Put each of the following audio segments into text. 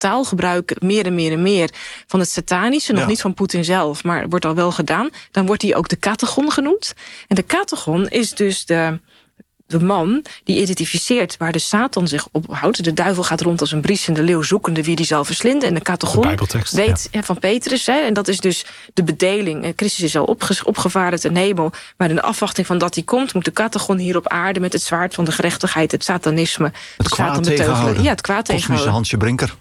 taalgebruik meer en meer van het satanische. Nog niet van Poetin zelf, maar wordt al wel gedaan. Dan wordt hij ook de katagon genoemd. En de katagon is dus de man die identificeert waar de Satan zich ophoudt. De duivel gaat rond als een briesende leeuw zoekende wie die zal verslinden. En de katagon weet van Petrus. En dat is dus de bedeling. Christus is al opgevaren ten hemel. Maar in de afwachting van dat hij komt, moet de katagon hier op aarde met het zwaard van de gerechtigheid, het satanisme, het kwaad tegenhouden. Ja, het kwaad tegenhouden. Hansje Brinker.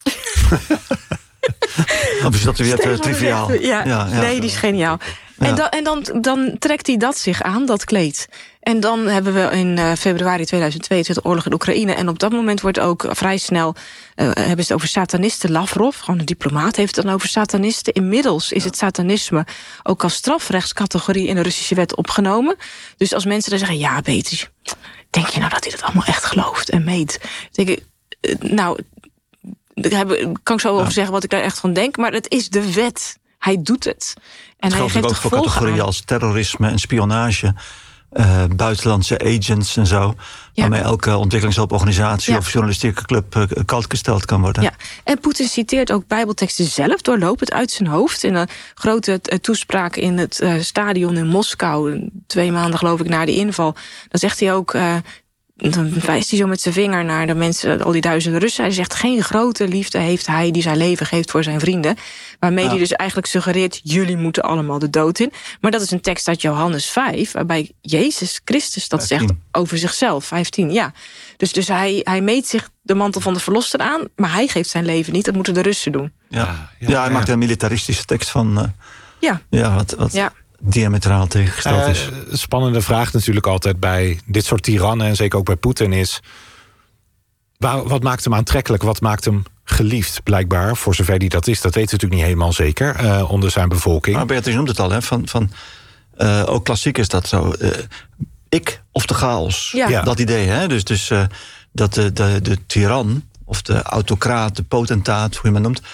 Of is dat weer triviaal? Nee, die is geniaal. Ja. En dan trekt hij dat zich aan, dat kleed. En dan hebben we in februari 2022 oorlog in Oekraïne. En op dat moment wordt ook vrij snel hebben ze het over satanisten. Lavrov, gewoon een diplomaat, heeft het dan over satanisten. Inmiddels is het satanisme ook als strafrechtscategorie in de Russische wet opgenomen. Dus als mensen dan zeggen, ja, Petri, denk je nou dat hij dat allemaal echt gelooft en meet? Denk ik, daar kan ik zo over zeggen wat ik daar echt van denk. Maar het is de wet. Hij doet het. En het geldt ook voor categorieën als terrorisme en spionage. Buitenlandse agents en zo. Waarmee elke ontwikkelingshulporganisatie of journalistieke club kalt gesteld kan worden. Ja. En Poetin citeert ook bijbelteksten zelf doorlopend uit zijn hoofd. In een grote toespraak in het stadion in Moskou, 2 maanden geloof ik na de inval. Dan zegt hij ook, dan wijst hij zo met zijn vinger naar de mensen, al die duizenden Russen. Hij zegt, geen grote liefde heeft hij die zijn leven geeft voor zijn vrienden. Waarmee hij dus eigenlijk suggereert, jullie moeten allemaal de dood in. Maar dat is een tekst uit Johannes 5, waarbij Jezus Christus dat 15. Zegt over zichzelf. 15, ja. Dus hij meet zich de mantel van de verlosser aan, maar hij geeft zijn leven niet. Dat moeten de Russen doen. Ja, hij maakt een militaristische tekst van wat diametraal tegengesteld is. Spannende vraag natuurlijk altijd bij dit soort tirannen, en zeker ook bij Poetin, is wat maakt hem aantrekkelijk? Wat maakt hem geliefd, blijkbaar? Voor zover die dat is, dat weten we natuurlijk niet helemaal zeker onder zijn bevolking. Maar Beatrice noemt het al, hè? Ook klassiek is dat zo. Ik of de chaos. Ja. Dat idee, hè? Dus dat de tiran of de autocraat, de potentaat, hoe je maar noemt,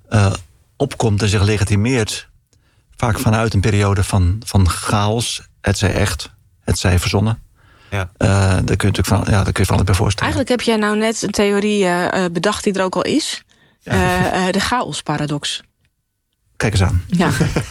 opkomt en zich legitimeert. Vaak vanuit een periode van chaos. Het zij echt, het zij verzonnen. Ja. Daar kun je van alles bij voorstellen. Eigenlijk heb jij nou net een theorie bedacht die er ook al is. Ja. De chaosparadox. Kijk eens aan. Ja.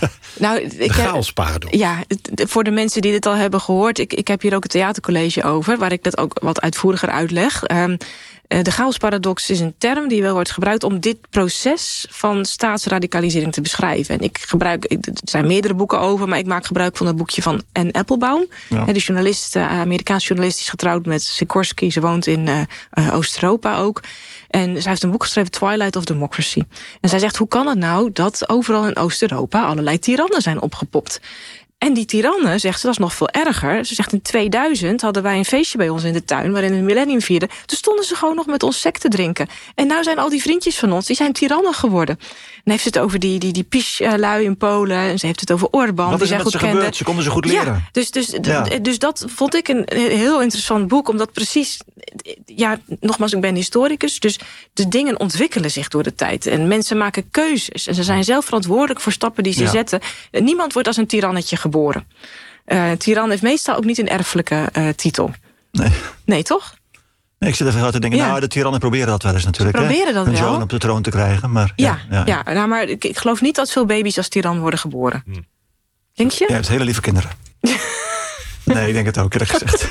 De chaosparadox. Ja, voor de mensen die dit al hebben gehoord. Ik heb hier ook een theatercollege over, waar ik dat ook wat uitvoeriger uitleg. De chaosparadox is een term die wel wordt gebruikt om dit proces van staatsradicalisering te beschrijven. En er zijn meerdere boeken over, maar ik maak gebruik van het boekje van Anne Applebaum. Ja. De journalist, Amerikaanse journalist, is getrouwd met Sikorsky. Ze woont in Oost-Europa ook. En zij heeft een boek geschreven, Twilight of Democracy. En zij zegt, hoe kan het nou dat overal in Oost-Europa allerlei tirannen zijn opgepopt? En die tirannen, zegt ze, dat is nog veel erger. Ze zegt, in 2000 hadden wij een feestje bij ons in de tuin, waarin we het millennium vierden. Toen stonden ze gewoon nog met ons sect te drinken. En nou zijn al die vriendjes van ons, die zijn tirannen geworden. En heeft ze het over die PiS-lui in Polen. En ze heeft het over Orbán. Wat is er met ze gebeurd? Ze konden ze goed leren. Ja, dus dat vond ik een heel interessant boek. Omdat precies, nogmaals, ik ben historicus. Dus de dingen ontwikkelen zich door de tijd. En mensen maken keuzes. En ze zijn zelf verantwoordelijk voor stappen die ze zetten. Niemand wordt als een tirannetje geboren. Tiran heeft meestal ook niet een erfelijke titel. Nee, toch? Nee, ik zit even te denken, de tirannen proberen dat wel eens natuurlijk. Proberen dat hun wel. zoon op de troon te krijgen. Maar, maar ik geloof niet dat veel baby's als tiran worden geboren. Denk je? Ja, het hele lieve kinderen. Nee, ik denk het ook, eerlijk gezegd.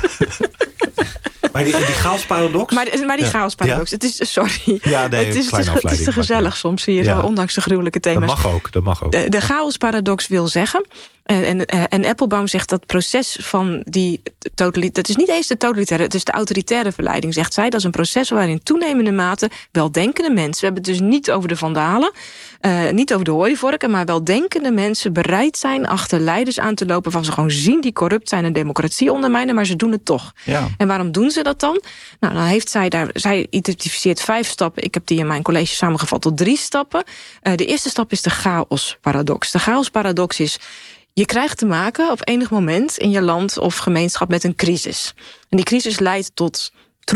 Maar die chaosparadox? Maar die chaosparadox, het is, sorry. Ja, nee, het is te gezellig soms, zie je zo, ondanks de gruwelijke thema's. Dat mag ook. De chaosparadox wil zeggen, en Applebaum zegt dat proces van die totalitaire, het is niet eens de totalitaire, het is de autoritaire verleiding, zegt zij. Dat is een proces waarin toenemende mate weldenkende mensen, we hebben het dus niet over de vandalen, niet over de hooivorken, maar weldenkende mensen bereid zijn achter leiders aan te lopen van ze gewoon zien die corrupt zijn en democratie ondermijnen, maar ze doen het toch. Ja. En waarom doen ze dat dan? Nou, dan heeft zij identificeert 5 stappen. Ik heb die in mijn college samengevat tot 3 stappen. De eerste stap is de chaosparadox. De chaosparadox is, je krijgt te maken op enig moment in je land of gemeenschap met een crisis. En die crisis leidt tot troebelen.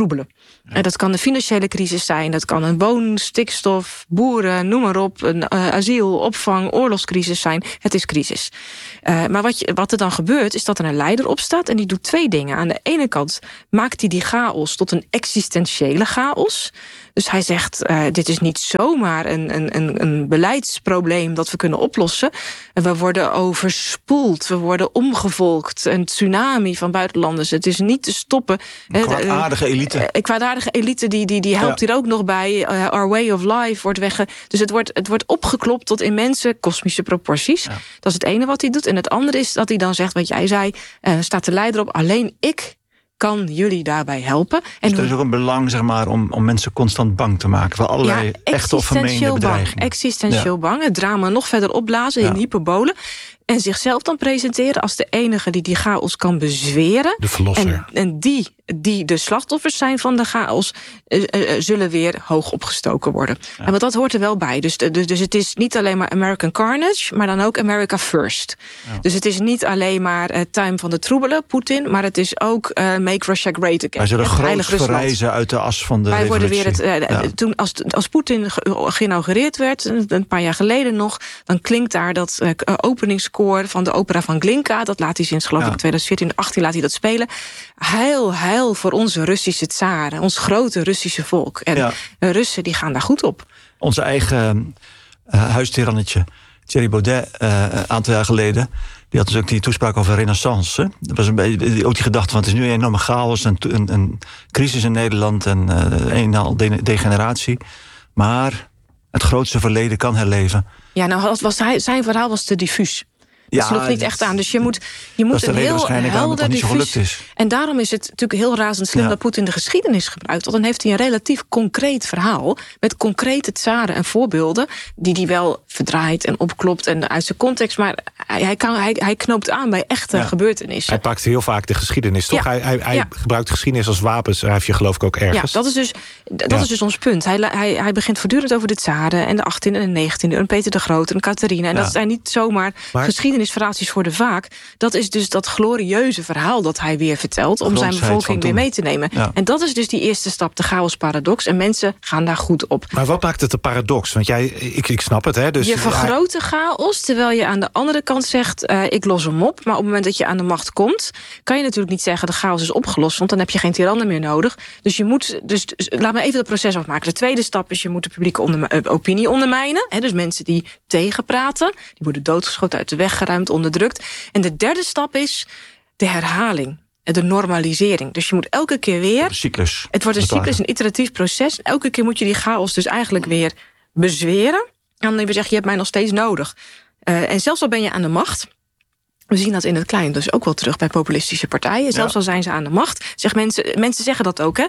Dat kan een financiële crisis zijn, dat kan een stikstof, boeren, noem maar op, een asiel, opvang, oorlogscrisis zijn. Het is crisis. Maar wat er dan gebeurt, is dat er een leider opstaat en die doet 2 dingen. Aan de ene kant maakt hij die chaos tot een existentiële chaos. Dus hij zegt, dit is niet zomaar een beleidsprobleem dat we kunnen oplossen. We worden overspoeld, we worden omgevolkt. Een tsunami van buitenlanders. Het is niet te stoppen. Een kwaadaardige elite. Kwaadaardige elite, die helpt hier ook nog bij. Our way of life wordt Dus het wordt opgeklopt tot immense kosmische proporties. Ja. Dat is het ene wat hij doet. En het andere is dat hij dan zegt, wat jij zei, staat de leider op, alleen ik kan jullie daarbij helpen. En dus er is ook een belang, zeg maar, om mensen constant bang te maken voor allerlei echte of vermeende bedreigingen. Existentieel bang. Het drama nog verder opblazen in hyperbole. En zichzelf dan presenteren als de enige die chaos kan bezweren. De verlosser. En die de slachtoffers zijn van de chaos, zullen weer hoog opgestoken worden. Ja. En want dat hoort er wel bij. Dus het is niet alleen maar American Carnage, maar dan ook America First. Ja. Dus het is niet alleen maar time van de troebelen, Poetin, maar het is ook Make Russia Great Again. Wij zullen groots verrijzen uit de as van de revolutie. Worden weer toen als Poetin geïnaugureerd werd, een paar jaar geleden nog, dan klinkt daar dat openingskoor van de opera van Glinka. Dat laat hij sinds, geloof ik, 2014, 18 laat hij dat spelen. Heil voor onze Russische tsaren, ons grote Russische volk. En Russen die gaan daar goed op. Onze eigen huistirannetje, Thierry Baudet, een aantal jaar geleden, die had dus ook die toespraak over renaissance. Dat was een beetje ook die gedachte van, het is nu een enorme chaos, een crisis in Nederland en een en al degeneratie. Maar het grootste verleden kan herleven. Ja, nou zijn verhaal was te diffuus. Dat sloeg niet echt aan. Dus je moet een heel helder diffuus. En daarom is het natuurlijk heel razend slim dat Poetin de geschiedenis gebruikt. Want dan heeft hij een relatief concreet verhaal met concrete tsaren en voorbeelden die hij wel verdraait en opklopt en uit zijn context. Maar hij knoopt aan bij echte gebeurtenissen. Hij pakt heel vaak de geschiedenis, toch? Ja. Hij gebruikt de geschiedenis als wapen. Schrijf je geloof ik ook ergens. Ja, dat is dus ons punt. Hij begint voortdurend over de tsaren en de 18e en de 19e en Peter de Grote en Catharina. En dat zijn niet zomaar geschiedenisverhaaltjes voor de vaak. Dat is dus dat glorieuze verhaal dat hij weer vertelt om zijn bevolking weer mee te nemen. Ja. En dat is dus die eerste stap, de chaosparadox. En mensen gaan daar goed op. Maar wat maakt het een paradox? Want ik snap het, hè? Dus je vergroot de chaos, terwijl je aan de andere kant zegt, ik los hem op. Maar op het moment dat je aan de macht komt, kan je natuurlijk niet zeggen, de chaos is opgelost, want dan heb je geen tirannen meer nodig. Dus je moet, laat me even dat proces afmaken. De tweede stap is, je moet de publieke opinie ondermijnen. Hè? Dus mensen die tegenpraten, die worden doodgeschoten, uit de weg geruimd, onderdrukt. En de derde stap is de herhaling. De normalisering. Dus je moet elke keer weer. Een cyclus. Het wordt een cyclus, een iteratief proces. Elke keer moet je die chaos dus eigenlijk weer bezweren. En dan zeg je hebt mij nog steeds nodig. En zelfs al ben je aan de macht. We zien dat in het klein dus ook wel terug bij populistische partijen. Zelfs al zijn ze aan de macht. Mensen zeggen dat ook, hè.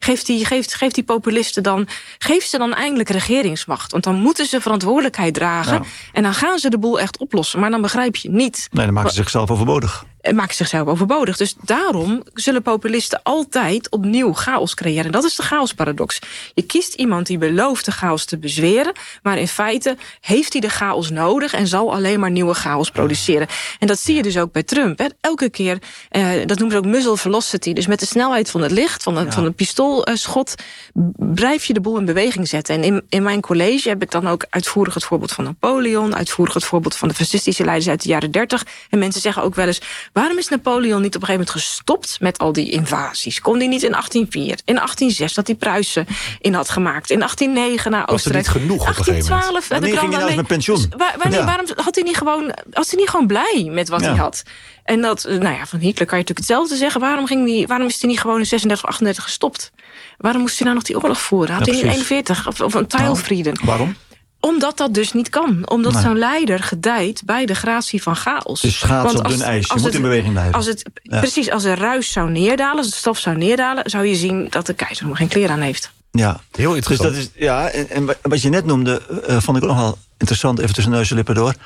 Geef die populisten dan, geef ze dan eindelijk regeringsmacht. Want dan moeten ze verantwoordelijkheid dragen. Ja. En dan gaan ze de boel echt oplossen. Maar dan begrijp je niet. Nee, dan maken ze zichzelf overbodig. Maken zichzelf overbodig. Dus daarom zullen populisten altijd opnieuw chaos creëren. Dat is de chaosparadox. Je kiest iemand die belooft de chaos te bezweren, maar in feite heeft hij de chaos nodig en zal alleen maar nieuwe chaos produceren. En dat zie je dus ook bij Trump. Hè. Elke keer, dat noemen ze ook muzzle velocity. Dus met de snelheid van het licht, van een pistoolschot, blijf je de boel in beweging zetten. En in mijn college heb ik dan ook uitvoerig het voorbeeld van Napoleon, uitvoerig het voorbeeld van de fascistische leiders uit de jaren 30. En mensen zeggen ook wel eens, waarom is Napoleon niet op een gegeven moment gestopt met al die invasies? Kon hij niet in 1804, in 1806 dat hij Pruisen in had gemaakt, in 1809 naar Oostenrijk? Was er niet genoeg op een gegeven moment? 1812. Wanneer ging hij nou met pensioen? Dus waarom had hij niet gewoon blij met wat hij had? En dat, van Hitler kan je natuurlijk hetzelfde zeggen. Waarom is hij niet gewoon in 36 of 38 gestopt? Waarom moest hij nou nog die oorlog voeren? Had hij niet in 41 of een Teilfrieden? Waarom? Omdat dat dus niet kan. Omdat zo'n leider gedijt bij de gratie van chaos. Dus schaats op dun ijs. Je moet in beweging blijven. Precies, als de ruis zou neerdalen, als de stof zou neerdalen, zou je zien dat de keizer nog geen kleren aan heeft. Ja, heel interessant. Dus dat is, en wat je net noemde, vond ik ook nog wel interessant, even tussen neus en lippen door.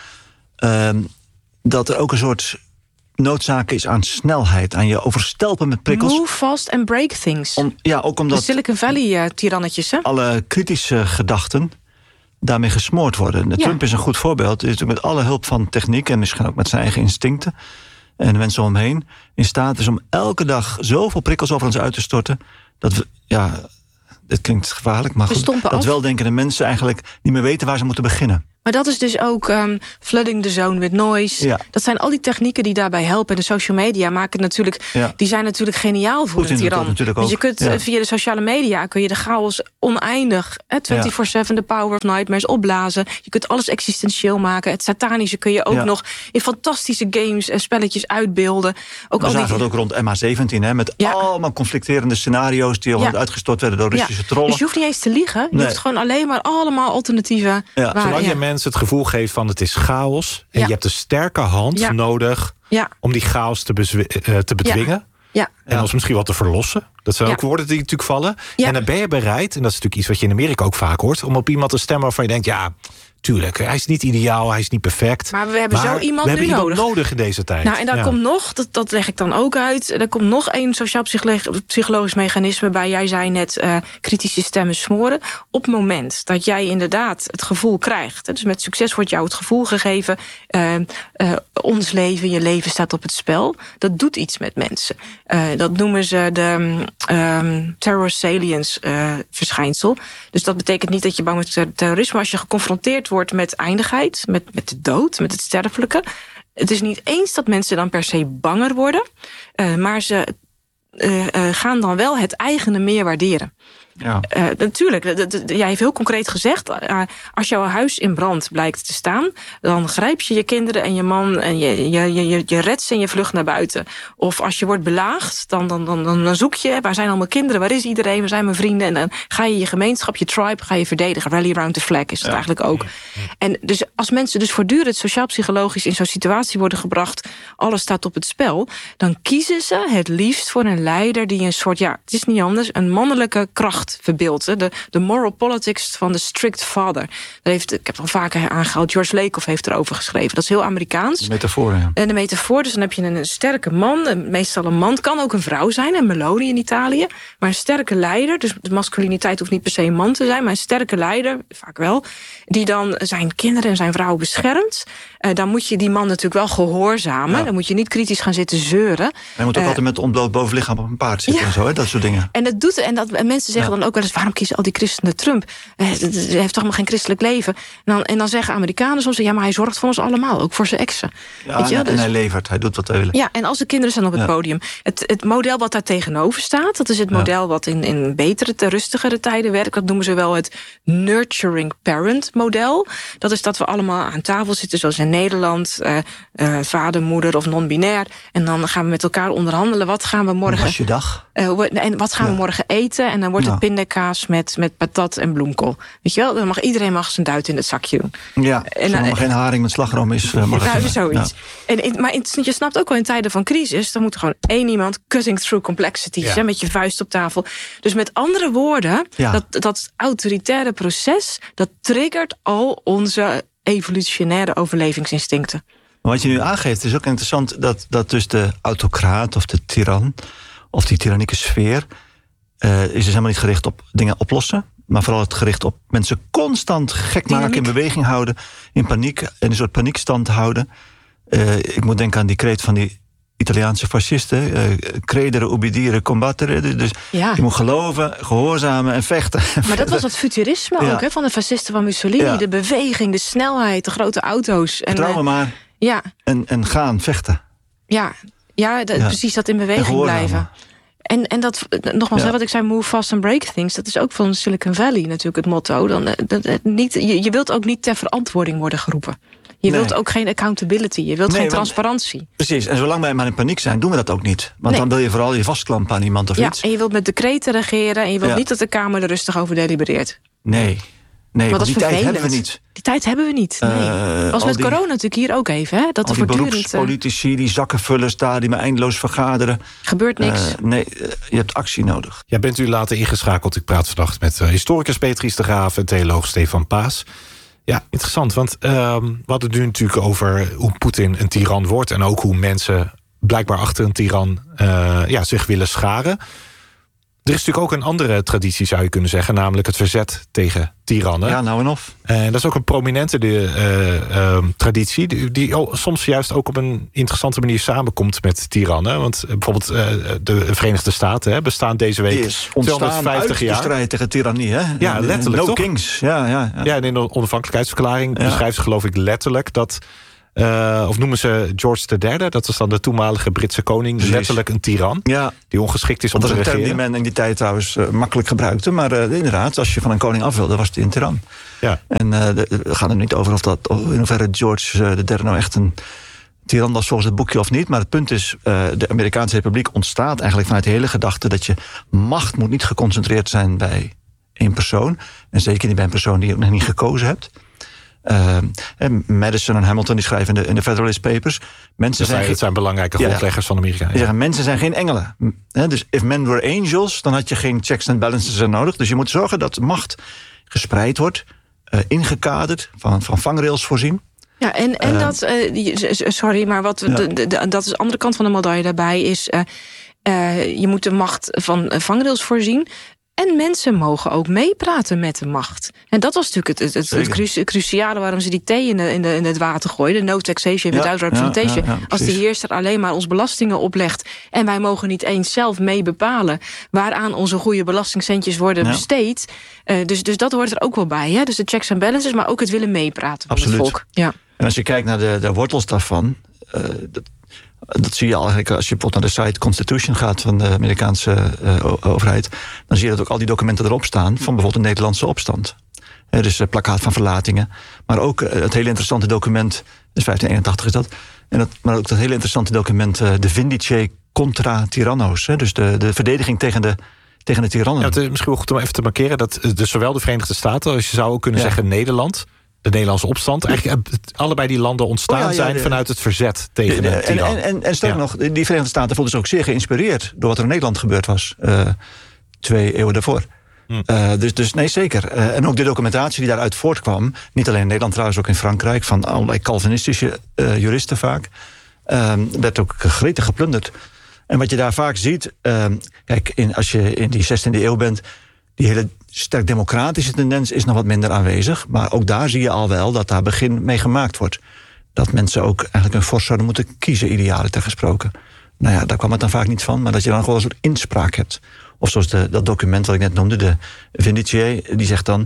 Dat er ook een soort noodzaak is aan snelheid, aan je overstelpen met prikkels. Move fast and break things. Ook omdat de Silicon Valley-tirannetjes, hè? Alle kritische gedachten daarmee gesmoord worden. Trump is een goed voorbeeld. Is natuurlijk met alle hulp van techniek en misschien ook met zijn eigen instincten en de mensen om hem heen in staat is om elke dag zoveel prikkels over ons uit te storten dit klinkt gevaarlijk, maar goed, dat weldenkende mensen eigenlijk niet meer weten waar ze moeten beginnen. Maar dat is dus ook flooding the zone with noise. Ja. Dat zijn al die technieken die daarbij helpen. De social media maken natuurlijk, die zijn natuurlijk geniaal voor een tiran. Want je kunt via de sociale media kun je de chaos oneindig, 24/7 de power of nightmares opblazen. Je kunt alles existentieel maken. Het satanische kun je ook nog in fantastische games en spelletjes uitbeelden. We zagen dat ook rond MH17, met allemaal conflicterende scenario's die al uitgestort werden door Russische trollen. Dus je hoeft niet eens te liegen. Je hoeft gewoon alleen maar allemaal alternatieve. Zolang je mensen het gevoel geeft van het is chaos en je hebt een sterke hand nodig om die chaos te bedwingen. Ja. En ons misschien wel te verlossen. Dat zijn ook woorden die natuurlijk vallen. Ja. En dan ben je bereid, en dat is natuurlijk iets wat je in Amerika ook vaak hoort, om op iemand te stemmen waarvan je denkt, tuurlijk, hij is niet ideaal, hij is niet perfect. Maar we hebben zo iemand nu nodig in deze tijd. Nou, en daar komt nog, dat leg ik dan ook uit, er komt nog één sociaal-psychologisch mechanisme bij. Jij zei net, kritische stemmen smoren. Op het moment dat jij inderdaad het gevoel krijgt, dus met succes wordt jou het gevoel gegeven, ons leven, je leven staat op het spel. Dat doet iets met mensen. Dat noemen ze de terror salience verschijnsel. Dus dat betekent niet dat je bang bent voor terrorisme. Als je geconfronteerd wordt met eindigheid, met de dood, met het sterfelijke. Het is niet eens dat mensen dan per se banger worden, maar ze gaan dan wel het eigene meer waarderen. Ja. Natuurlijk, jij heeft heel concreet gezegd, als jouw huis in brand blijkt te staan, dan grijp je je kinderen en je man en je redt ze en je vlucht naar buiten. Of als je wordt belaagd, dan zoek je, waar zijn allemaal kinderen, waar is iedereen, waar zijn mijn vrienden? En dan ga je gemeenschap, je tribe, ga je verdedigen. Rally around the flag is het eigenlijk ook. En dus als mensen dus voortdurend sociaal-psychologisch in zo'n situatie worden gebracht, alles staat op het spel, dan kiezen ze het liefst voor een leider die een soort, het is niet anders, een mannelijke kracht verbeeldt. De moral politics van de strict father. Ik heb het al vaker aangehaald, George Lakoff heeft erover geschreven. Dat is heel Amerikaans. De metafoor, ja. En de metafoor, dus dan heb je een sterke man, meestal een man, kan ook een vrouw zijn, een Meloni in Italië, maar een sterke leider, dus de masculiniteit hoeft niet per se een man te zijn, maar een sterke leider, vaak wel, die dan zijn kinderen en zijn vrouw beschermt. Dan moet je die man natuurlijk wel gehoorzamen. Ja. Dan moet je niet kritisch gaan zitten zeuren. Hij moet ook altijd met ontbloot bovenlichaam op een paard zitten en zo, dat soort dingen. En mensen zeggen dan ook wel eens, waarom kiezen al die christenen Trump? Hij heeft toch helemaal geen christelijk leven. En dan zeggen Amerikanen soms, maar hij zorgt voor ons allemaal, ook voor zijn exen. Ja, en hij levert, hij doet wat hij wil. Ja, en als de kinderen staan op het podium. Het model wat daar tegenover staat, dat is het model wat in betere, rustigere tijden werkt. Dat noemen ze wel het nurturing parent model. Dat is dat we allemaal aan tafel zitten, zoals in Nederland, vader, moeder of non-binair. En dan gaan we met elkaar onderhandelen. Wat gaan we morgen? Hoe was je dag? En wat gaan we morgen eten? En dan wordt het pindakaas met patat en bloemkool. Weet je wel? Dan mag iedereen zijn duit in het zakje doen. Ja, en er geen haring met slagroom is. Zoiets. Ja. Maar je snapt ook wel in tijden van crisis, dan moet er gewoon één iemand cutting through complexities, met je vuist op tafel. Dus met andere woorden, dat autoritaire proces, dat triggert al onze evolutionaire overlevingsinstincten. Maar wat je nu aangeeft is ook interessant, dat dus de autocraat of de tiran, of die tyrannieke sfeer, is dus helemaal niet gericht op dingen oplossen, maar vooral het gericht op mensen constant gek maken, in beweging houden, in paniek, in een soort paniekstand houden. Ik moet denken aan die kreet van die Italiaanse fascisten, credere, ubbidire, combattere. Dus je moet geloven, gehoorzamen en vechten. Maar dat was het futurisme ook, van de fascisten van Mussolini. Ja. De beweging, de snelheid, de grote auto's. Vertrouwen maar. Ja. En gaan, vechten. Precies, dat in beweging blijven. En dat, nogmaals, wat ik zei, move fast and break things, dat is ook van Silicon Valley natuurlijk het motto. Je wilt ook niet ter verantwoording worden geroepen. Je wilt ook geen accountability, je wilt geen transparantie. Precies, en zolang wij maar in paniek zijn, doen we dat ook niet. Want dan wil je vooral je vastklampen aan iemand of iets. En je wilt met decreten regeren en je wilt niet dat de Kamer er rustig over delibereert. Nee, want die tijd hebben we niet. Die tijd hebben we niet, nee. Was met corona natuurlijk hier ook even, dat al die beroepspolitici, die zakkenvullers daar, die maar eindeloos vergaderen. Gebeurt niks. Je hebt actie nodig. Ja, bent u later ingeschakeld. Ik praat vandaag met historicus Petries de Graaf en theoloog Stefan Paas. Ja, interessant, want we hadden het nu natuurlijk over hoe Poetin een tiran wordt en ook hoe mensen blijkbaar achter een tiran zich willen scharen. Er is natuurlijk ook een andere traditie, zou je kunnen zeggen, namelijk het verzet tegen tirannen. Ja, nou en of. En dat is ook een prominente traditie, die soms juist ook op een interessante manier samenkomt met tirannen. Want bijvoorbeeld de Verenigde Staten bestaan deze week 250 jaar. De strijd tegen tirannie, hè? Ja, letterlijk. No kings. Ja, en in de onafhankelijkheidsverklaring beschrijft ze geloof ik letterlijk dat. Of noemen ze George III, dat was dan de toenmalige Britse koning, precies. Letterlijk een tiran, die ongeschikt is om te regeren. Dat is een term die men in die tijd trouwens makkelijk gebruikte, maar inderdaad, als je van een koning af wilde, was het een tiran. Ja. En we gaan er niet over in hoeverre George III nou echt een tiran was volgens het boekje of niet, maar het punt is, de Amerikaanse Republiek ontstaat eigenlijk vanuit de hele gedachte dat je macht moet niet geconcentreerd zijn bij één persoon, en zeker niet bij een persoon die je nog niet gekozen hebt. Madison en Hamilton die schrijven in de Federalist Papers. Het zijn belangrijke grondleggers van Amerika. Die zeggen, mensen zijn geen engelen. Dus if men were angels, dan had je geen checks and balances nodig. Dus je moet zorgen dat macht gespreid wordt, ingekaderd, van vangrails voorzien. Ja, en dat, sorry, maar dat is de andere kant van de medaille daarbij is, je moet de macht van vangrails voorzien. En mensen mogen ook meepraten met de macht. En dat was natuurlijk het cruciale waarom ze die thee in het water gooiden. No taxation without representation. Als de heerser alleen maar ons belastingen oplegt en wij mogen niet eens zelf mee bepalen waaraan onze goede belastingcentjes worden besteed. Dus dat hoort er ook wel bij. Hè? Dus de checks and balances, maar ook het willen meepraten van het volk. Ja. En als je kijkt naar de wortels daarvan, dat zie je al eigenlijk als je bijvoorbeeld naar de site Constitution gaat van de Amerikaanse overheid. Dan zie je dat ook al die documenten erop staan van bijvoorbeeld de Nederlandse opstand. Dus plakkaat van verlatingen. Maar ook het hele interessante document, dus 1581 is dat. Maar ook dat hele interessante document, de Vindice contra Tyrannos. Dus de verdediging tegen de tirannen. Ja, het is misschien wel goed om even te markeren dat dus zowel de Verenigde Staten, als je zou ook kunnen zeggen Nederland, de Nederlandse opstand, eigenlijk allebei die landen ontstaan zijn vanuit het verzet tegen de tiran. En sterker nog, die Verenigde Staten voelden zich ook zeer geïnspireerd door wat er in Nederland gebeurd was 2 eeuwen daarvoor. Dus nee, zeker. En ook de documentatie die daaruit voortkwam, niet alleen in Nederland trouwens, ook in Frankrijk, van allerlei Calvinistische juristen vaak, werd ook gretig geplunderd. En wat je daar vaak ziet, kijk, als je in die 16e eeuw bent, die hele sterk democratische tendens is nog wat minder aanwezig. Maar ook daar zie je al wel dat daar begin mee gemaakt wordt. Dat mensen ook eigenlijk een vorst zouden moeten kiezen, idealiter gesproken. Nou ja, daar kwam het dan vaak niet van, maar dat je dan gewoon een soort inspraak hebt. Of zoals dat document wat ik net noemde, de Vindice, die zegt dan,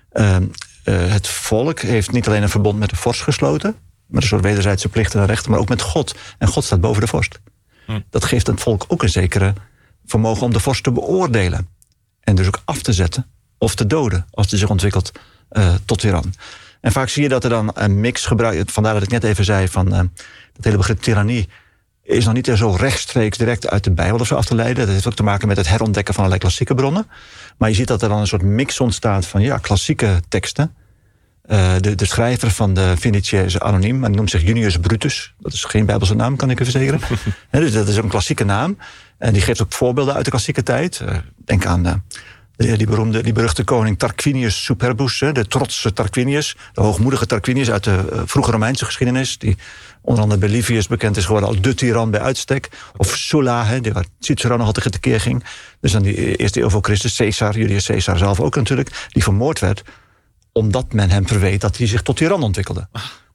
het volk heeft niet alleen een verbond met de vorst gesloten, met een soort wederzijdse plichten en rechten, maar ook met God. En God staat boven de vorst. Dat geeft het volk ook een zekere vermogen om de vorst te beoordelen. En dus ook af te zetten of te doden als die zich ontwikkelt tot tiran. En vaak zie je dat er dan een mix gebruikt. Vandaar dat ik net even zei van dat hele begrip tirannie is nog niet zo rechtstreeks direct uit de Bijbel of zo af te leiden. Dat heeft ook te maken met het herontdekken van allerlei klassieke bronnen. Maar je ziet dat er dan een soort mix ontstaat van klassieke teksten. De schrijver van de Vindice is anoniem, maar die noemt zich Junius Brutus. Dat is geen Bijbelse naam, kan ik u verzekeren. Dus dat is ook een klassieke naam. En die geeft ook voorbeelden uit de klassieke tijd. Denk aan die beruchte koning Tarquinius Superbus, de trotse Tarquinius, de hoogmoedige Tarquinius uit de vroege Romeinse geschiedenis, die onder andere bij Livius bekend is geworden als de tiran bij uitstek. Of Sulla, waar Cicero nog altijd tekeer ging. Dus dan die eerste eeuw voor Christus, Julius Caesar zelf ook natuurlijk, die vermoord werd omdat men hem verweet dat hij zich tot tiran ontwikkelde.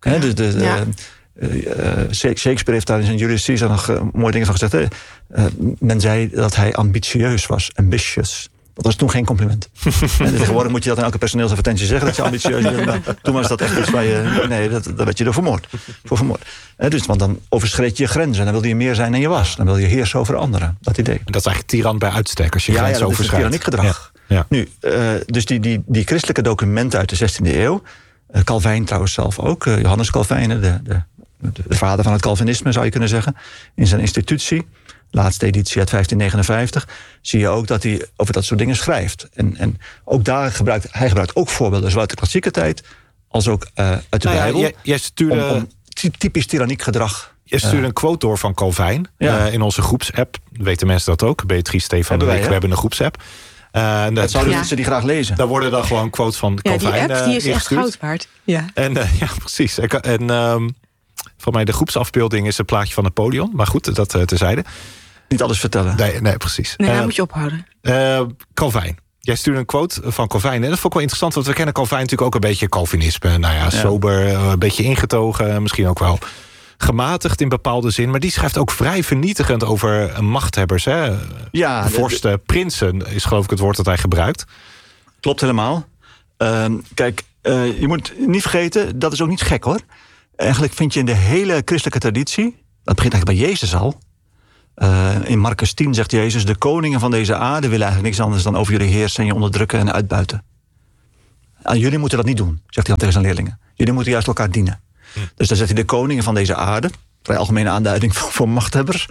Shakespeare heeft daar in zijn Julius Caesar nog mooie dingen van gezegd. Men zei dat hij ambitieus was, ambitious. Dat was toen geen compliment. En tegenwoordig moet je dat in elke personeelsadvertentie zeggen, dat je ambitieus bent. Toen was dat echt iets waar je, daar werd je door vermoord. Dus, want dan overschreed je grenzen. Dan wilde je meer zijn dan je was. Dan wil je heersen over anderen. Dat idee. En dat is eigenlijk tiran bij uitstek, als je grens overschrijdt. Ja, dat is tyranniek gedrag. Ja. Nu, dus die christelijke documenten uit de 16e eeuw, Calvijn trouwens zelf ook, Johannes Calvijn, de vader van het Calvinisme zou je kunnen zeggen, in zijn institutie, laatste editie uit 1559, zie je ook dat hij over dat soort dingen schrijft. En ook daar gebruikt hij ook voorbeelden, zowel uit de klassieke tijd als ook uit de Bijbel. Jij stuurde om typisch tyranniek gedrag. Je stuurde een quote door van Calvijn in onze groepsapp. Weten mensen dat ook? Beatrice, Stefan en ik, we hebben een groepsapp. Dat zouden mensen die graag lezen. Daar worden dan gewoon quotes van Calvijn die app die is echt goud waard. Ja. En precies. En volgens mij de groepsafbeelding is een plaatje van Napoleon. Maar goed, dat terzijde. Niet alles vertellen. Nee, precies. Nee, daar moet je ophouden. Calvijn. Jij stuurde een quote van Calvijn. En dat vond ik wel interessant, want we kennen Calvijn natuurlijk ook een beetje Calvinisme. Nou ja, sober, een beetje ingetogen, misschien ook wel gematigd in bepaalde zin. Maar die schrijft ook vrij vernietigend over machthebbers. Hè? Ja, vorsten, prinsen is geloof ik het woord dat hij gebruikt. Klopt helemaal. Kijk, je moet niet vergeten, dat is ook niet gek hoor. Eigenlijk vind je in de hele christelijke traditie, dat begint eigenlijk bij Jezus al. In Marcus 10 zegt Jezus, de koningen van deze aarde willen eigenlijk niks anders dan over jullie heersen en je onderdrukken en uitbuiten. Jullie moeten dat niet doen, zegt hij dan tegen zijn leerlingen. Jullie moeten juist elkaar dienen. Dus dan zegt hij de koningen van deze aarde, vrij algemene aanduiding voor machthebbers.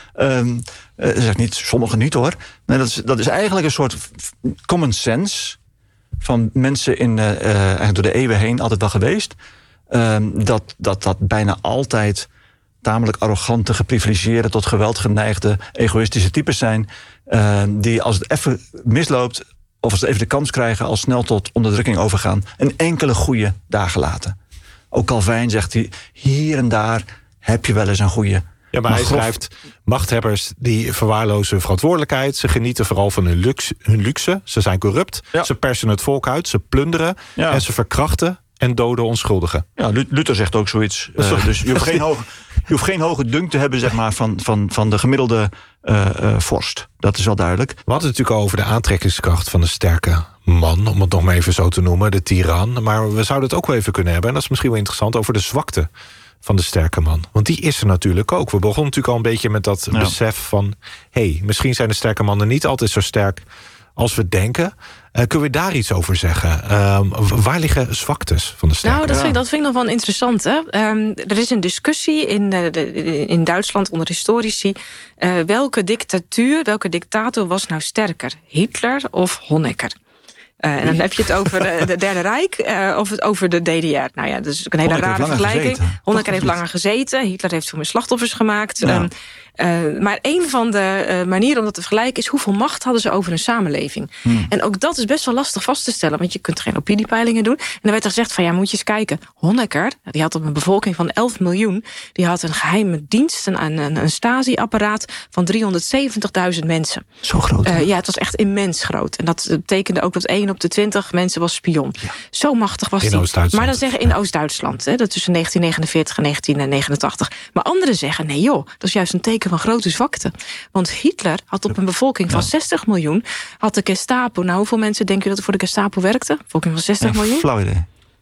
Zegt niet, sommigen niet hoor. Nee, dat is eigenlijk een soort common sense van mensen eigenlijk door de eeuwen heen altijd wel geweest. Dat bijna altijd tamelijk arrogante, geprivilegeerde, tot geweld geneigde, egoïstische types zijn. Die als het even misloopt, of als ze even de kans krijgen, al snel tot onderdrukking overgaan. En enkele goede dagen laten. Ook Calvijn zegt hij, hier en daar heb je wel eens een goede. Ja, maar hij schrijft, machthebbers die verwaarlozen verantwoordelijkheid. Ze genieten vooral van hun luxe. Ze zijn corrupt. Ja. Ze persen het volk uit. Ze plunderen. Ja. En ze verkrachten en doden onschuldigen. Ja, Luther zegt ook zoiets. Dus je hoeft geen hoge dunk te hebben, zeg maar, van de gemiddelde vorst. Dat is wel duidelijk. We hadden het natuurlijk al over de aantrekkingskracht van de sterke man, om het nog maar even zo te noemen, de tiran. Maar we zouden het ook wel even kunnen hebben, en dat is misschien wel interessant, over de zwakte van de sterke man. Want die is er natuurlijk ook. We begonnen natuurlijk al een beetje met dat besef van, misschien zijn de sterke mannen niet altijd zo sterk als we denken. Kunnen we daar iets over zeggen? Waar liggen zwaktes van de sterke? Nou, dat vind ik nog wel interessant. Hè? Er is een discussie in Duitsland onder historici. Welke dictator was nou sterker? Hitler of Honecker? En dan heb je het over de Derde Rijk of het over de DDR. Nou ja, dat is een hele rare vergelijking. Honecker heeft langer gezeten. Hitler heeft veel meer slachtoffers gemaakt. Ja. Maar een van de manieren om dat te vergelijken is hoeveel macht hadden ze over een samenleving. En ook dat is best wel lastig vast te stellen, want je kunt geen opiniepeilingen doen. En dan werd er gezegd van moet je eens kijken. Honecker, die had op een bevolking van 11 miljoen, die had een geheime dienst, een Stasi-apparaat van 370.000 mensen. Zo groot. Ja, het was echt immens groot. En dat betekende ook dat 1 op de 20 mensen was spion. Ja. Zo machtig was hij. Maar dan zeggen in Oost-Duitsland, dat tussen 1949 en 1989. Maar anderen zeggen, nee joh, dat is juist een teken van grote zwakte. Want Hitler had op een bevolking van 60 miljoen... had de Gestapo... Nou, hoeveel mensen denken dat er voor de Gestapo werkte? Bevolking van 60 miljoen? Flauw idee.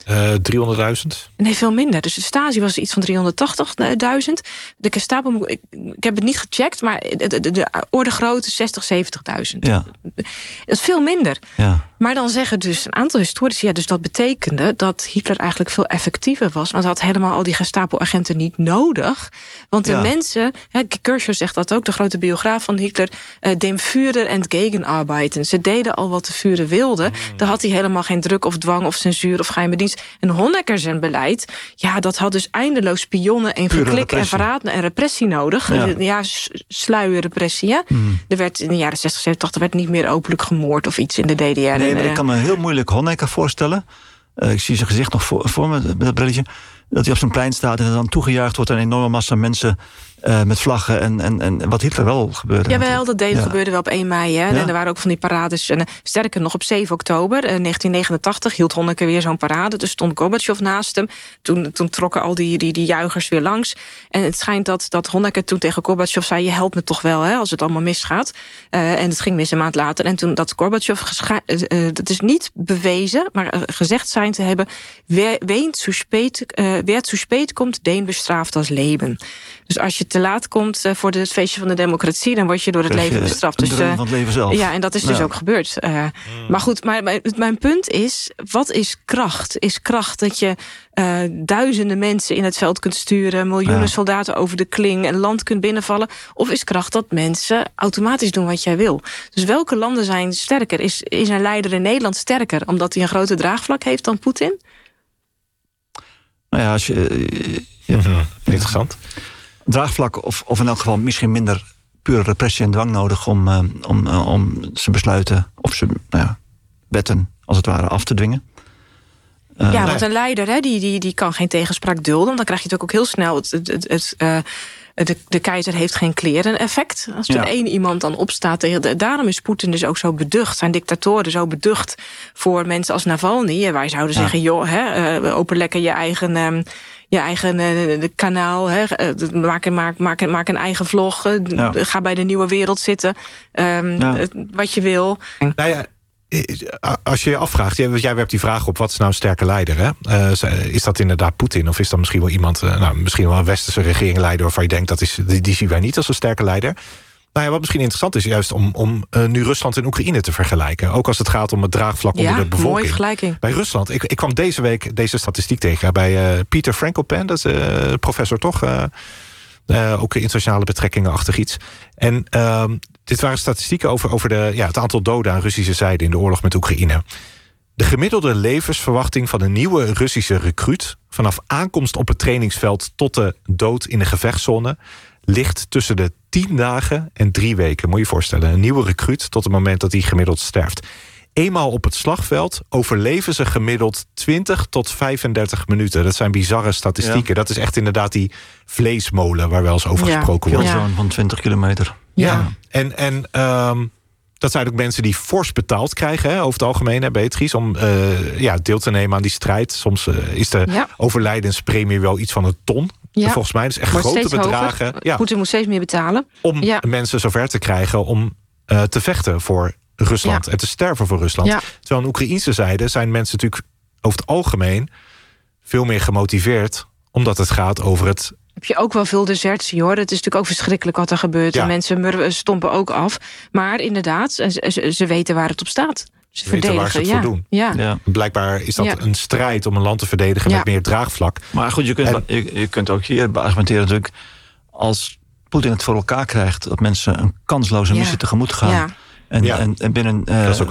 300.000? Nee, veel minder. Dus de Stasi was iets van 380.000. De Gestapo, ik heb het niet gecheckt, maar de orde grootte 60.000, 70.000. Ja. Dat is veel minder. Ja. Maar dan zeggen dus een aantal historici, dus dat betekende dat Hitler eigenlijk veel effectiever was. Want hij had helemaal al die Gestapo-agenten niet nodig. Want de mensen, Kirchhoff zegt dat ook, de grote biograaf van Hitler, dem Führer en Gegenarbeiten. Ze deden al wat de Führer wilde. Daar had hij helemaal geen druk of dwang of censuur of geheime dienst. En Honecker zijn beleid, dat had dus eindeloos spionnen en verklik en verraad en repressie nodig. Sluier repressie. Er werd in de jaren 60, 70 werd niet meer openlijk gemoord of iets in de DDR. Nee, maar ik kan me heel moeilijk Honecker voorstellen. Ik zie zijn gezicht nog voor me, met dat brilletje. Dat hij op zijn plein staat en er dan toegejuicht wordt een enorme massa mensen met vlaggen en wat Hitler wel gebeurde. Jawel, dat gebeurde wel op 1 mei. Hè? Ja. En er waren ook van die parades. En sterker nog, op 7 oktober 1989 hield Honecker weer zo'n parade. Dus stond Gorbachev naast hem. Toen trokken al die juichers weer langs. En het schijnt dat Honecker toen tegen Gorbachev zei, je helpt me toch wel, hè, als het allemaal misgaat. En het ging mis een maand later. En toen dat Gorbachev, dat is niet bewezen, maar gezegd zijn te hebben, wer zu spät komt, den bestraft als Leben. Dus als je te laat komt voor het feestje van de democratie, dan word je door het leven bestraft. Dus van het leven zelf. Ja, en dat is dus ook gebeurd. Maar goed, mijn punt is, wat is kracht? Is kracht dat je duizenden mensen in het veld kunt sturen, miljoenen soldaten over de kling, een land kunt binnenvallen? Of is kracht dat mensen automatisch doen wat jij wil? Dus welke landen zijn sterker? Is een leider in Nederland sterker omdat hij een groter draagvlak heeft dan Poetin? Nou ja, als je... Interessant. Draagvlak of in elk geval misschien minder pure repressie en dwang nodig om zijn besluiten of zijn wetten als het ware af te dwingen. Want een leider die kan geen tegenspraak dulden. Want dan krijg je natuurlijk ook heel snel de keizer heeft geen kleren effect. Als er één iemand dan opstaat. Daarom is Poetin dus ook zo beducht. Zijn dictatoren zo beducht voor mensen als Navalny. Wij zouden zeggen, joh, open lekker je eigen kanaal. Maak een eigen vlog. Ga bij de Nieuwe Wereld zitten. Wat je wil. Nou ja, als je je afvraagt, jij werpt die vraag op, wat is nou een sterke leider? Hè? Is dat inderdaad Poetin? Of is dat misschien wel iemand, misschien wel een westerse regeringleider waarvan je denkt, die zien wij niet als een sterke leider? Nou ja, wat misschien interessant is, juist om nu Rusland en Oekraïne te vergelijken. Ook als het gaat om het draagvlak onder de bevolking. Mooie vergelijking. Bij Rusland, ik kwam deze week deze statistiek tegen bij Peter Frankopan, dat is professor toch? Ook internationale betrekkingen-achtig iets. En dit waren statistieken over het aantal doden aan Russische zijde in de oorlog met Oekraïne. De gemiddelde levensverwachting van een nieuwe Russische recruut vanaf aankomst op het trainingsveld tot de dood in de gevechtszone ligt tussen de 10 dagen en 3 weken. Moet je je voorstellen, een nieuwe recruut tot het moment dat hij gemiddeld sterft. Eenmaal op het slagveld overleven ze gemiddeld 20 tot 35 minuten. Dat zijn bizarre statistieken. Ja. Dat is echt inderdaad die vleesmolen waar wel eens over gesproken wordt. Zo'n van 20 kilometer. Ja. En dat zijn ook mensen die fors betaald krijgen, hè, over het algemeen, hè, Beatrice, om deel te nemen aan die strijd. Soms is de overlijdenspremie wel iets van een ton. Ja. Volgens mij, dus echt grote bedragen. Ja. Poetin moet steeds meer betalen. Om mensen zover te krijgen om te vechten voor Rusland en te sterven voor Rusland. Ja. Terwijl aan de Oekraïnse zijde zijn mensen natuurlijk over het algemeen veel meer gemotiveerd, omdat het gaat over het. Heb je ook wel veel desertie, hoor. Het is natuurlijk ook verschrikkelijk wat er gebeurt. En mensen stompen ook af. Maar inderdaad, ze weten waar het op staat. Ze weten waar ze het voor doen. Ja. Blijkbaar is dat een strijd om een land te verdedigen met meer draagvlak. Maar goed, je kunt ook hier argumenteren natuurlijk, als Poetin het voor elkaar krijgt dat mensen een kansloze missie tegemoet gaan. Ja. En binnen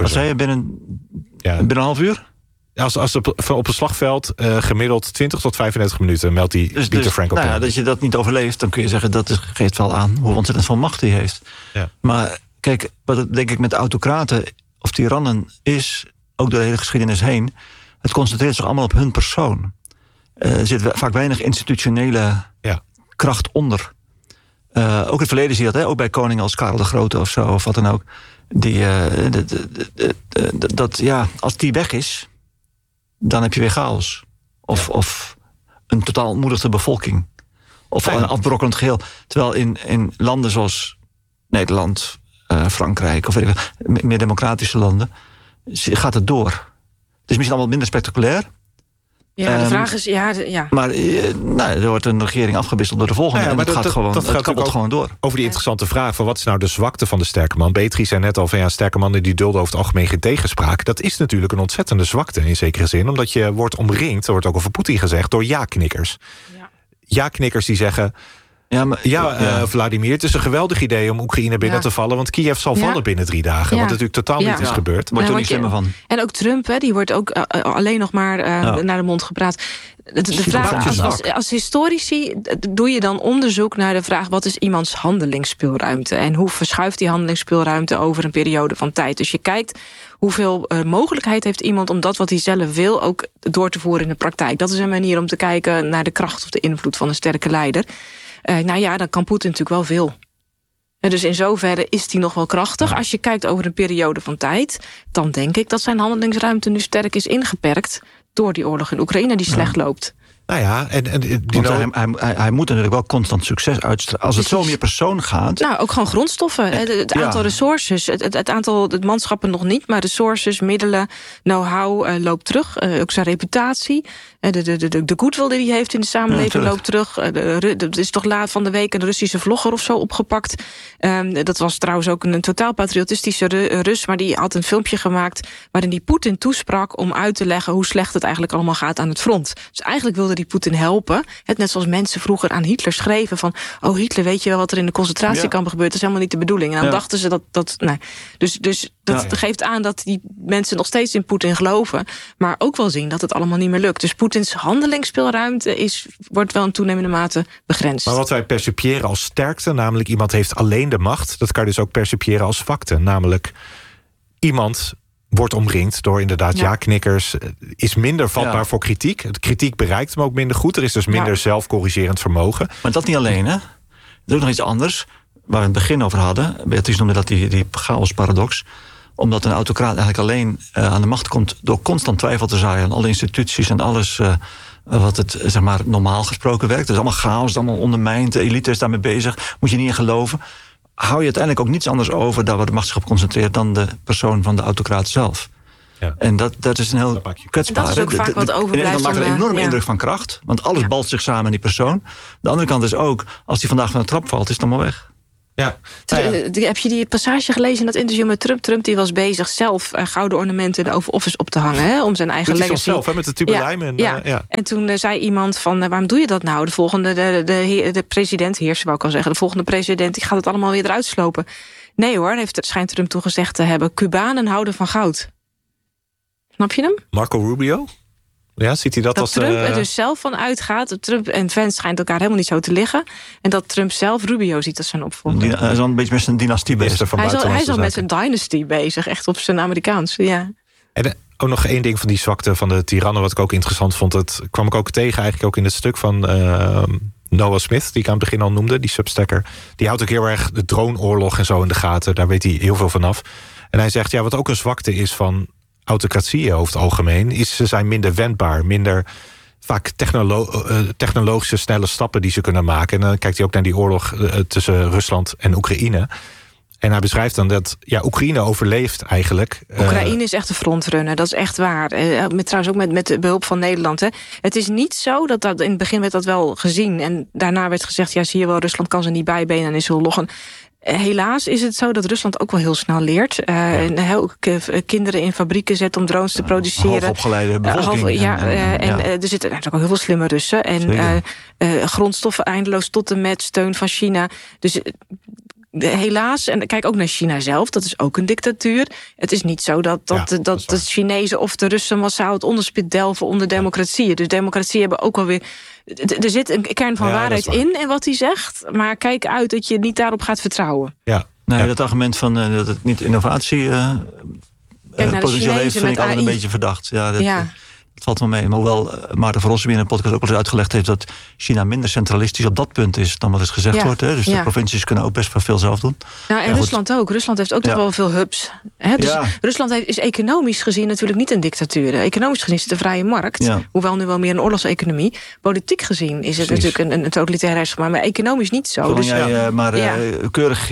binnen een half uur? Als op het slagveld gemiddeld 20 tot 35 minuten, meldt die Peter Frankopan. Dat je dat niet overleeft, dan kun je zeggen, dat geeft wel aan hoe ontzettend veel macht hij heeft. Ja. Maar kijk, wat het denk ik met autocraten of tirannen is, ook door de hele geschiedenis heen, het concentreert zich allemaal op hun persoon. Er zit vaak weinig institutionele kracht onder. Ook in het verleden zie je dat, hè? Ook bij koningen als Karel de Grote of zo, of wat dan ook. Als die weg is, dan heb je weer chaos. Of een totaal ontmoedigde bevolking. Of een afbrokkelend geheel. Terwijl in landen zoals Nederland, Frankrijk, of meer democratische landen, gaat het door. Het is misschien allemaal minder spectaculair. Ja, de vraag is, Maar er wordt een regering afgewisseld door de volgende. En het kabbelt gewoon door. Over die interessante vraag van wat is nou de zwakte van de sterke man? Beatrice zei net al van sterke mannen die dulden over het algemeen geen tegenspraak. Dat is natuurlijk een ontzettende zwakte in zekere zin. Omdat je wordt omringd, er wordt ook over Poetin gezegd, door ja-knikkers. Ja-knikkers die zeggen, Vladimir, het is een geweldig idee om Oekraïne binnen te vallen, want Kiev zal vallen binnen 3 dagen. Wat natuurlijk totaal niet is gebeurd. Wordt er niet slimmer van. En ook Trump, die wordt ook alleen nog maar naar de mond gepraat. De vraag, als historici doe je dan onderzoek naar de vraag, wat is iemands handelingsspeelruimte? En hoe verschuift die handelingsspeelruimte over een periode van tijd? Dus je kijkt hoeveel mogelijkheid heeft iemand om dat wat hij zelf wil ook door te voeren in de praktijk. Dat is een manier om te kijken naar de kracht of de invloed van een sterke leider. Dan kan Poetin natuurlijk wel veel. Dus in zoverre is hij nog wel krachtig. Als je kijkt over een periode van tijd, dan denk ik dat zijn handelingsruimte nu sterk is ingeperkt door die oorlog in Oekraïne die slecht loopt. Nou ja, hij moet natuurlijk wel constant succes uitstralen. Als het zo meer persoon gaat. Nou, ook gewoon grondstoffen. Het aantal resources. Het aantal manschappen nog niet, maar resources, middelen, know-how loopt terug. Ook zijn reputatie. De goodwill die hij heeft in de samenleving loopt terug. Er is toch laat van de week een Russische vlogger of zo opgepakt. Dat was trouwens ook een totaal patriotistische Rus, maar die had een filmpje gemaakt waarin die Poetin toesprak om uit te leggen hoe slecht het eigenlijk allemaal gaat aan het front. Dus eigenlijk wilde die Poetin helpen. Net zoals mensen vroeger aan Hitler schreven van, oh Hitler, weet je wel wat er in de concentratiekampen gebeurt? Dat is helemaal niet de bedoeling. En dan dachten ze dat Dus dat geeft aan dat die mensen nog steeds in Poetin geloven, maar ook wel zien dat het allemaal niet meer lukt. Dus Poetins handelingsspeelruimte wordt wel in toenemende mate begrensd. Maar wat wij percipiëren als sterkte, namelijk iemand heeft alleen de macht, dat kan je dus ook percipiëren als facten. Namelijk iemand wordt omringd door inderdaad ja-knikkers, is minder vatbaar voor kritiek. De kritiek bereikt hem ook minder goed. Er is dus minder zelfcorrigerend vermogen. Maar dat niet alleen, hè? is ook nog iets anders, waar we het begin over hadden. Beatrice noemde dat die chaosparadox. Omdat een autocraat eigenlijk alleen aan de macht komt door constant twijfel te zaaien aan alle instituties en alles wat het zeg maar normaal gesproken werkt. Het is allemaal chaos, het is allemaal ondermijnd, de elite is daarmee bezig, moet je niet in geloven. Hou je uiteindelijk ook niets anders over daar waar de macht zich op concentreert dan de persoon van de autocraat zelf. Ja. En dat is een heel kwetsbaar. Dat is ook vaak wat overblijft. En dan maakt een enorme indruk van kracht. Want alles balt zich samen in die persoon. De andere kant is ook, als die vandaag van de trap valt, is het allemaal weg. Ja. Heb je die passage gelezen in dat interview met Trump? Trump die was bezig zelf gouden ornamenten in de Oval Office op te hangen. Hè, om zijn eigen legacy. Zelf, met de tubelijm. En toen zei iemand van, waarom doe je dat nou? De volgende, de president, heerser wou ik al zeggen. De volgende president, die gaat het allemaal weer eruit slopen. Nee hoor, schijnt Trump toen gezegd te hebben. Cubanen houden van goud. Snap je hem? Marco Rubio? Ja, ziet hij dat als Trump er dus zelf van uitgaat. Trump en Vance schijnt elkaar helemaal niet zo te liggen. En dat Trump zelf Rubio ziet als zijn opvolger. Hij is al een beetje met zijn dynastie bezig. Hij is al met zijn dynasty bezig. Echt op zijn Amerikaans. Ja. En ook nog één ding van die zwakte van de tirannen, wat ik ook interessant vond. Dat kwam ik ook tegen eigenlijk ook in het stuk van Noah Smith, die ik aan het begin al noemde, die substacker. Die houdt ook heel erg de droneoorlog en zo in de gaten. Daar weet hij heel veel vanaf. En hij zegt, wat ook een zwakte is van autocratieën over het algemeen, is ze zijn minder wendbaar, minder vaak technologische snelle stappen die ze kunnen maken. En dan kijkt hij ook naar die oorlog tussen Rusland en Oekraïne. En hij beschrijft dan dat Oekraïne overleeft eigenlijk. Oekraïne is echt de frontrunner, dat is echt waar. Trouwens ook met de behulp van Nederland. Hè. Het is niet zo dat in het begin werd dat wel gezien. En daarna werd gezegd, zie je wel, Rusland kan ze niet bijbenen en is zo loggen. Helaas is het zo dat Rusland ook wel heel snel leert. Kinderen in fabrieken zet om drones te produceren. Hoogopgeleide bevolking. Er zitten natuurlijk ook heel veel slimme Russen. En grondstoffen eindeloos tot en met steun van China. Dus helaas, en kijk ook naar China zelf, dat is ook een dictatuur. Het is niet zo dat de Chinezen of de Russen massaal het onderspit delven onder democratieën. Dus democratieën hebben ook alweer. Er zit een kern van waarheid in wat hij zegt, maar kijk uit dat je niet daarop gaat vertrouwen. Ja, dat argument van dat het niet innovatie potentieel heeft, vind ik altijd een beetje verdacht. Het valt wel mee. Maar hoewel Maarten van Rossum in een podcast ook al eens uitgelegd heeft dat China minder centralistisch op dat punt is dan wat is gezegd wordt. Hè? Dus de provincies kunnen ook best wel veel zelf doen. En Rusland ook. Rusland heeft ook nog wel veel hubs. Hè? Dus Rusland is economisch gezien natuurlijk niet een dictatuur. Economisch gezien is het een vrije markt. Ja. Hoewel nu wel meer een oorlogseconomie. Politiek gezien is het natuurlijk een totalitair rechtsgebied. Maar economisch niet zo. Zolang jij maar keurig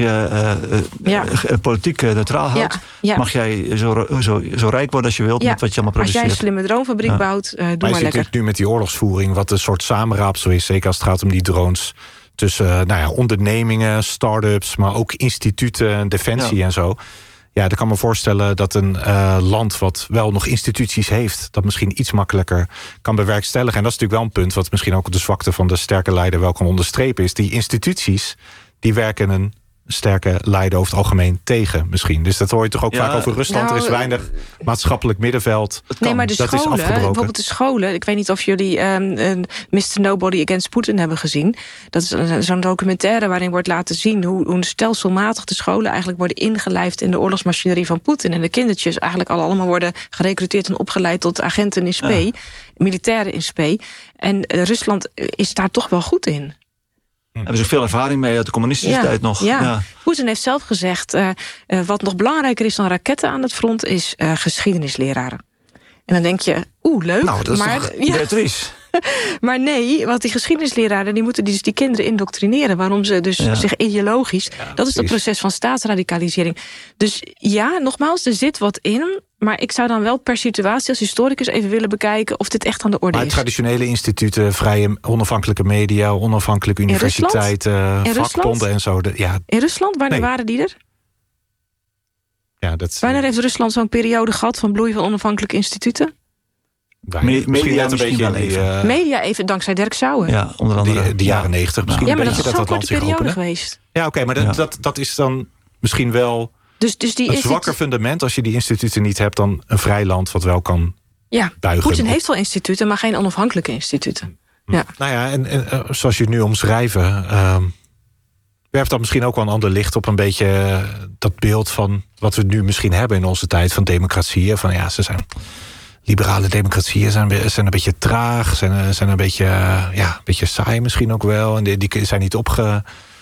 politiek neutraal houdt, mag jij zo rijk worden als je wilt met wat je allemaal produceert. Als jij een slimme droomfabriek bouwt, doe maar lekker. Nu met die oorlogsvoering, wat een soort samenraapsel is, zeker als het gaat om die drones tussen ondernemingen, start-ups, maar ook instituten, defensie en zo. Ja, dan kan me voorstellen dat een land wat wel nog instituties heeft, dat misschien iets makkelijker kan bewerkstelligen. En dat is natuurlijk wel een punt wat misschien ook de zwakte van de sterke leider wel kan onderstrepen is. Die instituties, die werken een sterke leider over het algemeen tegen misschien. Dus dat hoor je toch ook vaak over Rusland. Er is weinig maatschappelijk middenveld. Maar de scholen, bijvoorbeeld de scholen. Ik weet niet of jullie Mr. Nobody Against Putin hebben gezien. Dat is zo'n documentaire waarin wordt laten zien hoe stelselmatig de scholen eigenlijk worden ingelijfd in de oorlogsmachinerie van Poetin. En de kindertjes eigenlijk allemaal worden gerecruiteerd en opgeleid tot agenten in spe, militairen in spe. En Rusland is daar toch wel goed in. Hebben ze veel ervaring mee uit de communistische tijd nog. Ja. Poetin heeft zelf gezegd, wat nog belangrijker is dan raketten aan het front is geschiedenisleraren. En dan denk je, leuk. Nou, dat is toch Beatrice. Maar nee, want die geschiedenisleraren die moeten die kinderen indoctrineren. Waarom ze dus zich ideologisch. Dat is het proces van staatsradicalisering. Dus nogmaals, er zit wat in. Maar ik zou dan wel per situatie als historicus even willen bekijken of dit echt aan de orde is. Traditionele instituten, vrije onafhankelijke media, onafhankelijke universiteiten, vakbonden en zo. In Rusland, wanneer waren die er? Wanneer heeft Rusland zo'n periode gehad van bloei van onafhankelijke instituten? Media een beetje even. Media even, dankzij Dirk Sauer. Ja, onder andere de jaren 90. Misschien maar dat is zo'n korte periode geweest. Ja, oké, maar dat is dan misschien wel dus een zwakker fundament als je die instituten niet hebt dan een vrij land wat wel kan buigen. Poetin heeft wel instituten, maar geen onafhankelijke instituten. Ja. Nou ja, en zoals je het nu omschrijven, werpt dat misschien ook wel een ander licht op een beetje dat beeld van wat we nu misschien hebben in onze tijd van democratieën. Van ze zijn liberale democratieën zijn een beetje traag, zijn een beetje saai misschien ook wel. En die zijn niet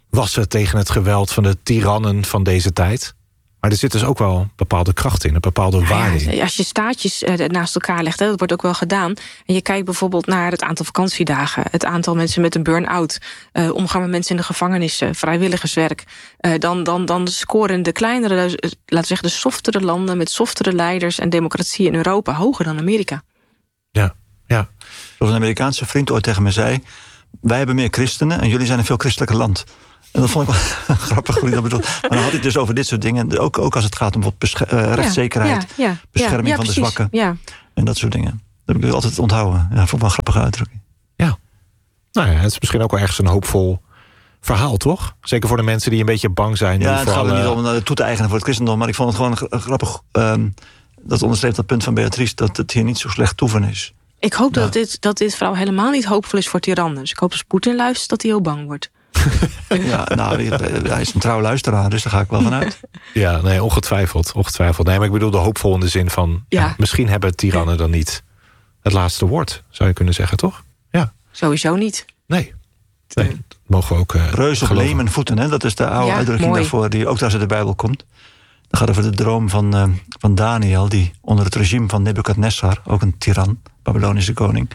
wassen tegen het geweld van de tirannen van deze tijd. Maar er zit dus ook wel een bepaalde kracht in, een bepaalde waarde in. Als je staatjes naast elkaar legt, dat wordt ook wel gedaan. En je kijkt bijvoorbeeld naar het aantal vakantiedagen, het aantal mensen met een burn-out, omgaan met mensen in de gevangenissen, vrijwilligerswerk. Dan scoren de kleinere, laten we zeggen de softere landen met softere leiders en democratie in Europa hoger dan Amerika. Ja. Zoals een Amerikaanse vriend ooit tegen me zei, wij hebben meer christenen en jullie zijn een veel christelijker land. En dat vond ik wel grappig hoe hij dat bedoelt. Maar dan had hij het dus over dit soort dingen. Ook als het gaat om rechtszekerheid, bescherming van de zwakken. Ja. En dat soort dingen. Dat heb ik altijd onthouden. Ja, vond ik wel een grappige uitdrukking. Ja. Nou ja, het is misschien ook wel ergens een hoopvol verhaal, toch? Zeker voor de mensen die een beetje bang zijn. Ja, het gaat er niet om toe te eigenen voor het christendom. Maar ik vond het gewoon grappig. Dat onderstreept dat punt van Beatrice, dat het hier niet zo slecht toeven is. Ik hoop dat dit vooral helemaal niet hoopvol is voor tirannen. Dus ik hoop als Poetin luistert dat hij heel bang wordt. Ja, nou, hij is een trouwe luisteraar, dus daar ga ik wel van uit. Ja, nee, ongetwijfeld. Nee, maar ik bedoel de hoopvol in de zin van... Ja, misschien hebben tirannen dan niet het laatste woord, zou je kunnen zeggen, toch? Ja. Sowieso niet. Nee, dat mogen we ook reus op leem voeten, hè? Dat is de oude uitdrukking daarvoor, die ook daar uit de Bijbel komt. Dat gaat over de droom van Daniel, die onder het regime van Nebukadnessar, ook een tiran, Babylonische koning.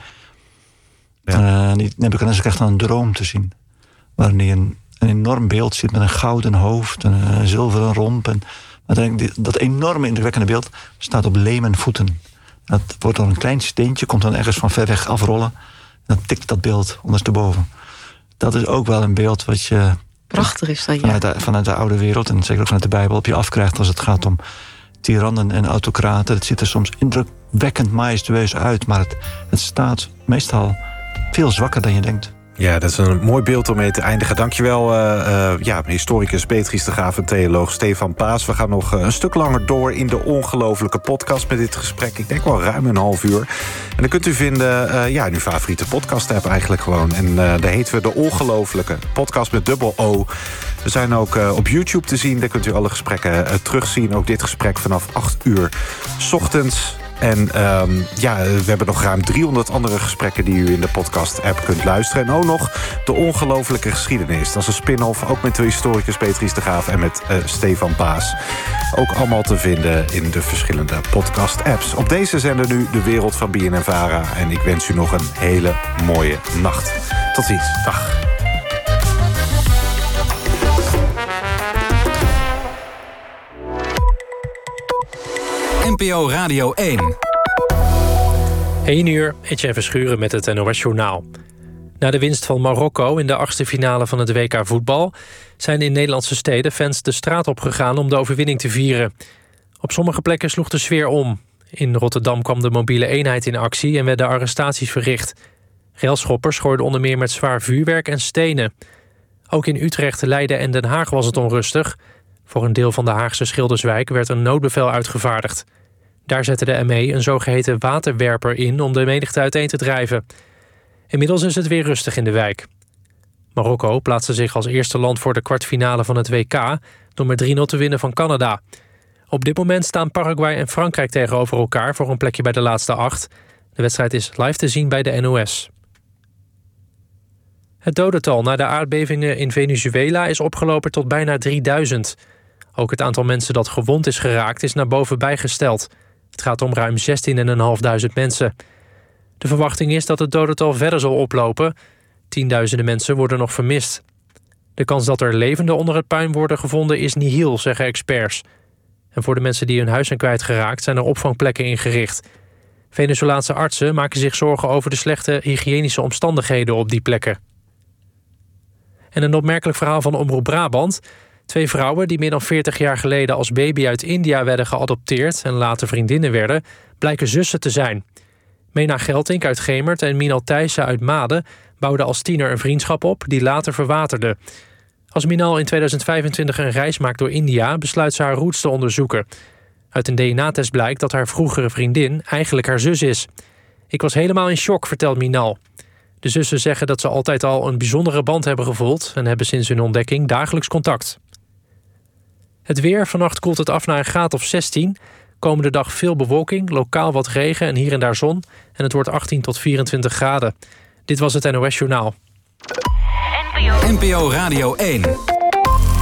Ja. Die Nebukadnessar krijgt dan een droom te zien. Waarin hij een enorm beeld ziet met een gouden hoofd en een zilveren romp. En dat enorme indrukwekkende beeld staat op leem en voeten. Dat wordt dan een klein steentje, komt dan ergens van ver weg afrollen. En dan tikt dat beeld ondersteboven. Dat is ook wel een beeld wat je... Prachtig is dat, vanuit de oude wereld en zeker ook vanuit de Bijbel op je afkrijgt als het gaat om tirannen en autocraten. Het ziet er soms indrukwekkend majestueus uit, maar het staat meestal veel zwakker dan je denkt. Ja, dat is een mooi beeld om mee te eindigen. Dankjewel, historicus Beatrice de Graaf en theoloog Stefan Paas. We gaan nog een stuk langer door in de ongelofelijke podcast met dit gesprek. Ik denk wel ruim een half uur. En dan kunt u vinden in uw favoriete podcast-app eigenlijk gewoon. En daar heten we de ongelofelijke podcast met dubbel O. We zijn ook op YouTube te zien. Daar kunt u alle gesprekken terugzien. Ook dit gesprek vanaf 8 uur 's ochtends. En we hebben nog ruim 300 andere gesprekken die u in de podcast-app kunt luisteren. En ook nog de ongelofelijke geschiedenis. Dat is een spin-off, ook met de historicus Beatrice de Graaf en met Stefan Paas. Ook allemaal te vinden in de verschillende podcast-apps. Op deze zender nu de wereld van BNNVARA. En ik wens u nog een hele mooie nacht. Tot ziens. Dag. NPO Radio 1. 1 uur, Etienne Verschuren met het NOS-journaal. Na de winst van Marokko in de 8e finale van het WK voetbal... zijn in Nederlandse steden fans de straat opgegaan om de overwinning te vieren. Op sommige plekken sloeg de sfeer om. In Rotterdam kwam de mobiele eenheid in actie en werden arrestaties verricht. Railschoppers gooiden onder meer met zwaar vuurwerk en stenen. Ook in Utrecht, Leiden en Den Haag was het onrustig. Voor een deel van de Haagse Schilderswijk werd een noodbevel uitgevaardigd. Daar zette de ME een zogeheten waterwerper in om de menigte uiteen te drijven. Inmiddels is het weer rustig in de wijk. Marokko plaatste zich als eerste land voor de kwartfinale van het WK... door met 3-0 te winnen van Canada. Op dit moment staan Paraguay en Frankrijk tegenover elkaar... voor een plekje bij de laatste 8. De wedstrijd is live te zien bij de NOS. Het dodental na de aardbevingen in Venezuela is opgelopen tot bijna 3000. Ook het aantal mensen dat gewond is geraakt is naar boven bijgesteld. Het gaat om ruim 16.500 mensen. De verwachting is dat het dodental verder zal oplopen. Tienduizenden mensen worden nog vermist. De kans dat er levenden onder het puin worden gevonden is nihil, zeggen experts. En voor de mensen die hun huis zijn kwijtgeraakt zijn er opvangplekken ingericht. Venezolaanse artsen maken zich zorgen over de slechte hygiënische omstandigheden op die plekken. En een opmerkelijk verhaal van Omroep Brabant. 2 vrouwen die meer dan 40 jaar geleden als baby uit India werden geadopteerd... en later vriendinnen werden, blijken zussen te zijn. Mena Geltink uit Gemert en Minal Thijssen uit Maden... bouwden als tiener een vriendschap op die later verwaterde. Als Minal in 2025 een reis maakt door India... besluit ze haar roots te onderzoeken. Uit een DNA-test blijkt dat haar vroegere vriendin eigenlijk haar zus is. Ik was helemaal in shock, vertelt Minal. De zussen zeggen dat ze altijd al een bijzondere band hebben gevoeld... en hebben sinds hun ontdekking dagelijks contact. Het weer, vannacht koelt het af naar een graad of 16. Komende dag veel bewolking, lokaal wat regen en hier en daar zon. En het wordt 18 tot 24 graden. Dit was het NOS Journaal. NPO Radio 1.